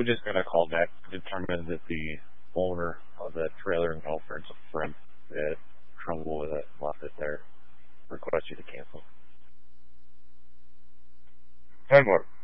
We just got a call back to determine that the owner of the trailer in Alfred's a friend that had trouble with it, left it there. Request you to cancel. And what?